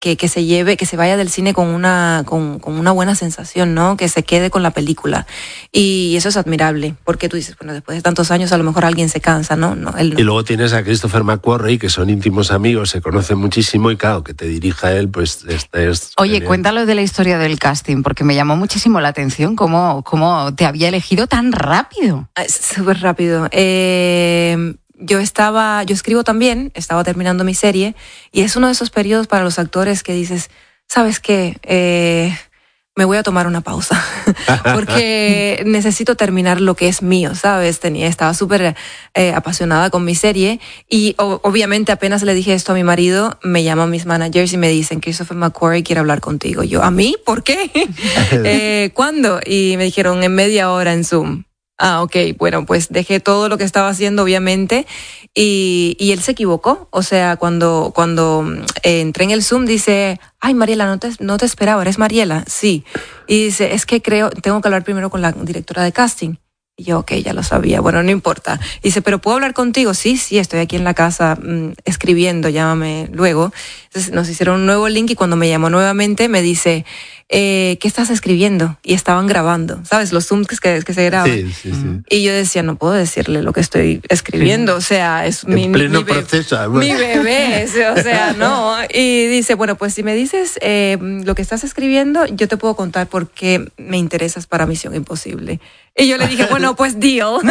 que se vaya del cine con una buena sensación, ¿no? Que se quede con la película. Y eso es admirable, porque tú dices, bueno, después de tantos años a lo mejor alguien se cansa, ¿no? No, él no. Y luego tienes a Christopher McQuarrie, que son íntimos amigos, se conocen muchísimo y claro, que te dirija él, pues es Oye, genial. Cuéntalo de la historia del casting, porque me llamó muchísimo la atención cómo te había elegido tan rápido. Es súper rápido. Yo escribo también, estaba terminando mi serie, y es uno de esos periodos para los actores que dices, ¿sabes qué? Me voy a tomar una pausa, porque necesito terminar lo que es mío, ¿sabes? Estaba súper apasionada con mi serie, y obviamente apenas le dije esto a mi marido, me llaman mis managers y me dicen, Christopher McQuarrie quiere hablar contigo. Yo, ¿a mí? ¿Por qué? ¿Cuándo? Y me dijeron, en media hora en Zoom. Ah, ok, bueno, pues dejé todo lo que estaba haciendo, obviamente, y él se equivocó. O sea, cuando entré en el Zoom, dice, ay, Mariela, no te esperaba, ¿eres Mariela? Sí. Y dice, es que tengo que hablar primero con la directora de casting. Y yo, ok, ya lo sabía, bueno, no importa. Y dice, ¿pero puedo hablar contigo? Sí, estoy aquí en la casa escribiendo, llámame luego. Entonces nos hicieron un nuevo link y cuando me llamó nuevamente me dice, ¿qué estás escribiendo? Y estaban grabando, ¿sabes? Los Zooms que se graban. Sí. Y yo decía, no puedo decirle lo que estoy escribiendo, o sea, es mi proceso. Mi bebé, o sea, no. Y dice, bueno, pues si me dices lo que estás escribiendo, yo te puedo contar por qué me interesas para Misión Imposible. Y yo le dije, bueno, pues deal.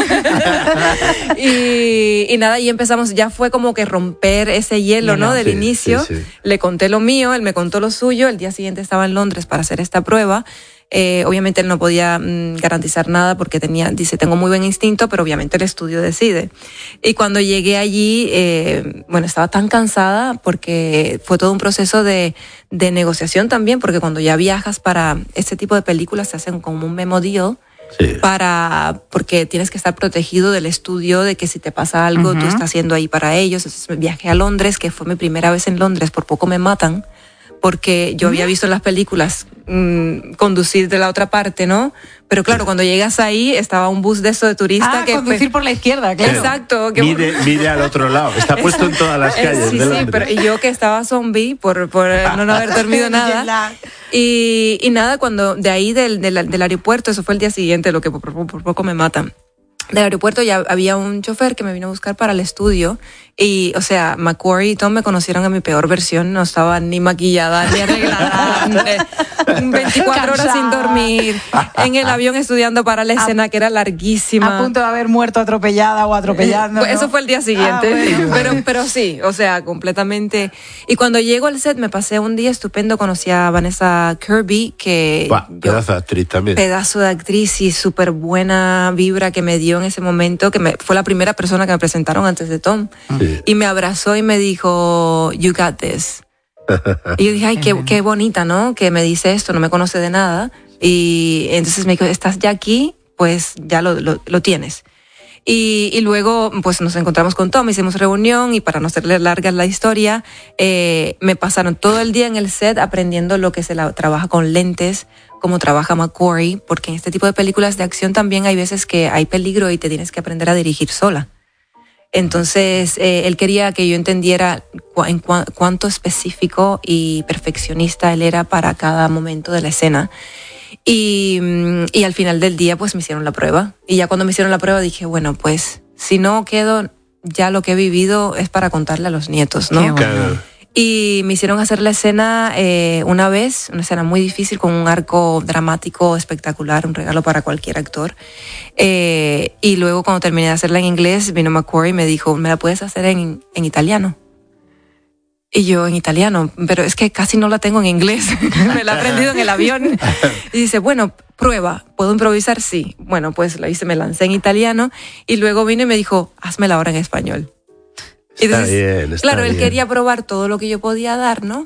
y nada, y empezamos, ya fue como que romper ese hielo, ¿no? Del inicio. Sí. Le conté lo mío, él me contó lo suyo. El día siguiente estaba en Londres para hacer esta prueba. Obviamente él no podía garantizar nada porque dice, tengo muy buen instinto, pero obviamente el estudio decide. Y cuando llegué allí, estaba tan cansada porque fue todo un proceso de negociación también, porque cuando ya viajas para este tipo de películas se hacen como un memo deal. Sí. Porque tienes que estar protegido del estudio, de que si te pasa algo, tú estás haciendo ahí para ellos. Entonces viajé a Londres, que fue mi primera vez en Londres, por poco me matan, porque yo había visto en las películas conducir de la otra parte, ¿no? Pero claro, cuando llegas ahí, estaba un bus de eso de turista. Conducir por la izquierda, claro. Exacto. Mire al otro lado, está puesto en todas las calles. Sí, pero y yo que estaba zombie por no haber dormido nada. Y nada, cuando de ahí del aeropuerto, eso fue el día siguiente, lo que por poco me matan. Del aeropuerto ya había un chofer que me vino a buscar para el estudio y, o sea, McQuarrie y Tom me conocieron en mi peor versión, no estaba ni maquillada, ni arreglada, 24 horas sin dormir, en el avión estudiando para la escena que era larguísima. A punto de haber muerto atropellada o atropellando, ¿no? Eso fue el día siguiente, pero sí, o sea, completamente. Y cuando llego al set me pasé un día estupendo, conocí a Vanessa Kirby, que... pedazo de actriz también. Pedazo de actriz y súper buena vibra que me dio en ese momento, que fue la primera persona que me presentaron antes de Tom. Sí. Y me abrazó y me dijo, you got this. Y yo dije, ay, qué bonita, ¿no? Que me dice esto, no me conoce de nada. Y entonces me dijo, ¿estás ya aquí? Pues ya lo tienes. Y luego, pues nos encontramos con Tom, hicimos reunión y para no hacerle larga la historia, me pasaron todo el día en el set aprendiendo lo que se trabaja con lentes, cómo trabaja McQuarrie, porque en este tipo de películas de acción también hay veces que hay peligro y te tienes que aprender a dirigir sola. Entonces, él quería que yo entendiera cuánto específico y perfeccionista él era para cada momento de la escena. Y al final del día, pues me hicieron la prueba. Y ya cuando me hicieron la prueba dije, bueno, pues si no quedo, ya lo que he vivido es para contarle a los nietos, ¿no? Qué bueno. Y me hicieron hacer la escena una escena muy difícil con un arco dramático espectacular, un regalo para cualquier actor. Y luego cuando terminé de hacerla en inglés, vino McQuarrie y me dijo, ¿me la puedes hacer en italiano? Y yo, en italiano, pero es que casi no la tengo en inglés, me la he aprendido en el avión. Y dice, bueno, prueba, ¿puedo improvisar? Sí. Bueno, pues la hice, me lancé en italiano y luego vino y me dijo, házmela ahora en español. Entonces, claro, él quería probar todo lo que yo podía dar, ¿no?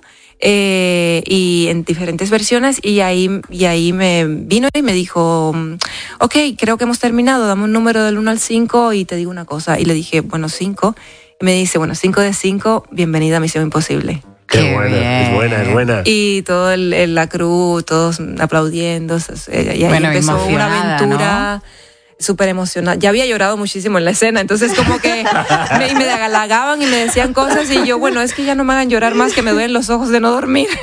Y en diferentes versiones y ahí me vino y me dijo, ok, creo que hemos terminado, dame un número del 1 al 5 y te digo una cosa. Y le dije, bueno, 5. Y me dice, bueno, 5 de 5, bienvenida a Misión Imposible. Qué buena, es buena. Y todo la crew, todos aplaudiendo. Y ahí empezó una aventura, ¿no? Súper emocionada. Ya había llorado muchísimo en la escena, entonces como que me halagaban y me decían cosas y yo, bueno, es que ya no me hagan llorar más, que me duelen los ojos de no dormir.